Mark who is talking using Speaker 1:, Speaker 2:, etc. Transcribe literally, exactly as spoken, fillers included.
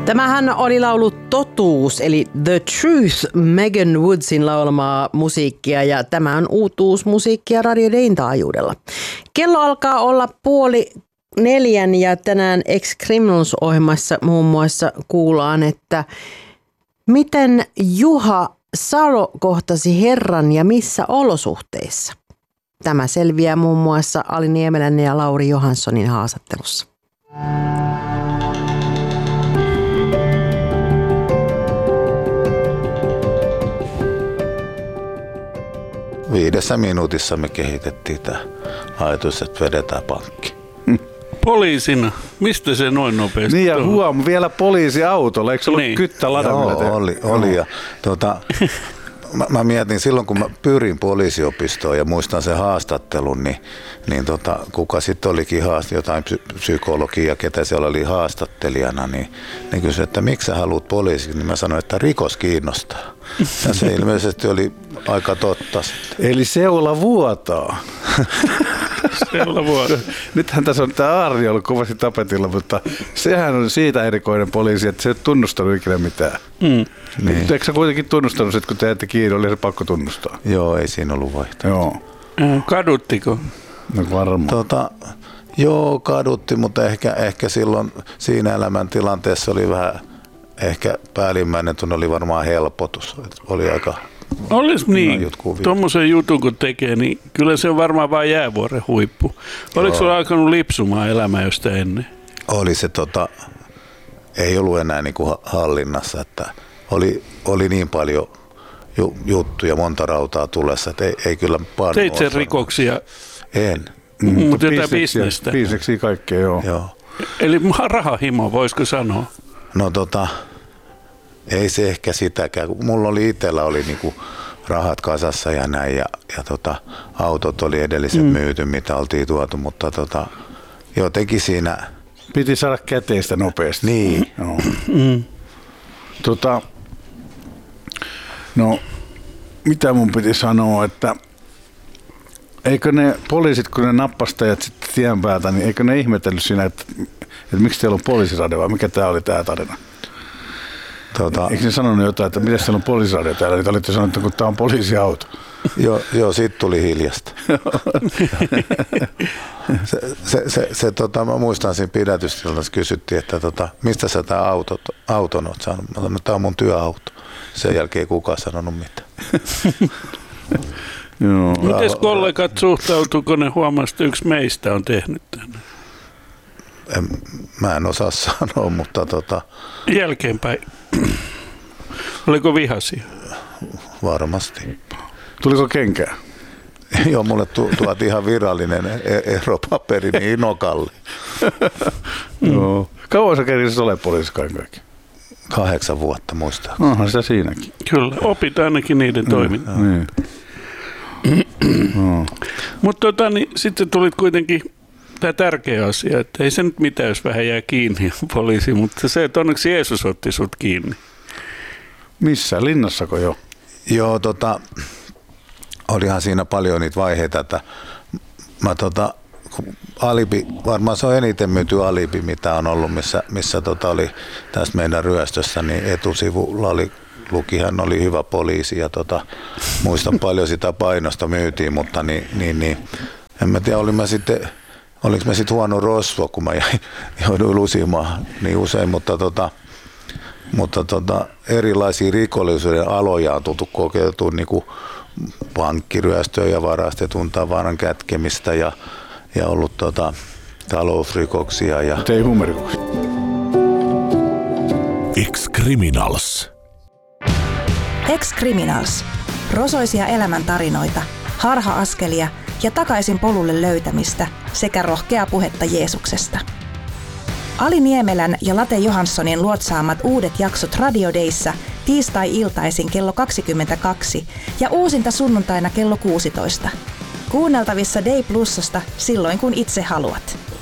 Speaker 1: Tämähän oli laulu Totuus, eli The Truth, Megan Woodsin laulamaa musiikkia, ja tämä on uutuusmusiikkia Radio Dayn taajuudella. Kello alkaa olla puoli neljän, ja tänään Ex-Criminals-ohjelmassa muun muassa kuullaan, että miten Juha Salo kohtasi Herran ja missä olosuhteissa. Tämä selviää muun muassa Ali Niemelän ja Lauri Johanssonin haastattelussa.
Speaker 2: Viidessä minuutissa me kehitettiin tämä ajatus, että vedetään pankki.
Speaker 3: Poliisina? Mistä se noin nopeasti?
Speaker 4: Niin ja huom, vielä poliisiautolla. Eikö se ollut niin. kyttä ladamilla?
Speaker 2: Joo, oli. oli ja, tuota, mä, mä mietin silloin, kun mä pyrin poliisiopistoon ja muistan sen haastattelun, niin, niin tota, kuka sitten olikin haast, jotain psykologia, ketä siellä oli haastattelijana, niin, niin kysyi, että miksi sä haluat poliisiksi, niin mä sanoin, että rikos kiinnostaa. Ja se ilmeisesti oli aika totta sitten.
Speaker 4: Eli seula vuotaa.
Speaker 3: Seula vuotaa.
Speaker 4: Nythän tässä on tämä Aarni ollut kovasti tapetilla, mutta sehän on siitä erikoinen poliisi, että se ei ole tunnustanut ikinä mitään. Mm. Niin. Eikö sä kuitenkin tunnustanut, että kun te ette kiinni, oli se pakko tunnustaa?
Speaker 2: Joo, ei siinä ollut vaihtoehto.
Speaker 4: Joo.
Speaker 3: Kaduttiko?
Speaker 4: No varmaan.
Speaker 2: Tota, joo, kadutti, mutta ehkä, ehkä silloin siinä elämäntilanteessa oli vähän, ehkä päällimmäinen tunne oli varmaan helpotus. Oli aika...
Speaker 3: Olisi niin, tuommoisen jutun kun tekee, niin kyllä se on varmaan vain jäävuoren huippu. Oliko sulla alkanut lipsumaan elämää josta ennen?
Speaker 2: Oli se, tota, ei ollut enää niin kuin hallinnassa, että oli, oli niin paljon ju, juttuja, monta rautaa tulessa, että ei, ei kyllä paljon.
Speaker 3: Teit sen rikoksia?
Speaker 2: En.
Speaker 3: Mm, mutta jotain bisnestä?
Speaker 4: Bisneksiä kaikkea, joo.
Speaker 2: joo.
Speaker 3: Eli rahahimo, voisiko sanoa?
Speaker 2: No tota... Ei se ehkä sitäkään. Mulla oli itsellä oli niinku rahat kasassa ja näin ja, ja tota, autot oli edelliset mm. myyty, mitä oltiin tuotu, mutta tota, jotenkin siinä...
Speaker 4: Piti saada käteistä nopeasti.
Speaker 2: Niin.
Speaker 4: No, mm. tota, no mitä mun piti sanoa, että eikö ne poliisit, kun ne nappastajat sitten tien päältä, niin eikö ne ihmetellyt siinä, että, että miksi teillä on poliisirade vai mikä tää oli tää tarina? Tuota, eikö ne sanonut jotain, että miten siellä on poliisiradio täällä? Niin olitte sanonut, että kun tämä on poliisiauto.
Speaker 2: Joo, joo, siitä tuli hiljasta. se, se, se, se, tota, mä muistan siinä pidätystilassa kysyttiin, että tota, mistä sä tämä auto, auton oot saanut? Mä sanoin, että tämä on mun työauto. Sen jälkeen ei kukaan sanonut mitään.
Speaker 3: Mites kollegat suhtautuuko ne huomasi, että yksi meistä on tehnyt tänne?
Speaker 2: En, mä en osaa sanoa, mutta tota...
Speaker 3: Jälkeenpäin. Oliko vihaisia?
Speaker 2: Varmasti.
Speaker 4: Tuliko kenkää?
Speaker 2: Joo, mulle tu- tuot ihan virallinen eropaperi niin Inokalle.
Speaker 4: Joo. Kauan sä kerkisit ole poliisissa kaikki?
Speaker 2: Kahdeksan vuotta muistaa.
Speaker 4: Onhan sitä siinäkin.
Speaker 3: Kyllä, opit ainakin niiden mm, toimintaa.
Speaker 4: Niin.
Speaker 3: no. Mutta tota, niin, sitten tulit kuitenkin... Tämä tärkeä asia, että ei se nyt mitään, jos vähän jää kiinni poliisi, mutta se, että onneksi Jeesus otti sut kiinni.
Speaker 4: Missä? Linnassako jo?
Speaker 2: Joo, tota, olihan siinä paljon niitä vaiheita, että mä tota, alibi, varmaan se on eniten myyty alibi, mitä on ollut, missä, missä tota oli tästä meidän ryöstössä, niin etusivulla oli, lukihan oli hyvä poliisi ja tota, muistan paljon sitä painosta myytiin, mutta niin, niin, niin en mä tiedä, olin mä sitten... Oliko mä sitten huono rosvo, kun mä jouduin lusimaan niin usein, mutta, tota, mutta tota, erilaisia rikollisuuden aloja on tultu kokeiltua, niin kuin pankkiryöstöä ja varastetun tavaran kätkemistä ja, ja ollut tota, talousrikoksia. Ja...
Speaker 4: Ei huumerikoksia.
Speaker 5: Ex-Criminals.
Speaker 6: Ex-Criminals. Rosoisia elämäntarinoita, harha-askelia ja takaisin polulle löytämistä sekä rohkeaa puhetta Jeesuksesta. Ali Niemelän ja Late Johanssonin luotsaamat uudet jaksot Radio Dayssä tiistai-iltaisin kello kaksikymmentäkaksi ja uusinta sunnuntaina kello kuusitoista. Kuunneltavissa Day Plusasta silloin kun itse haluat.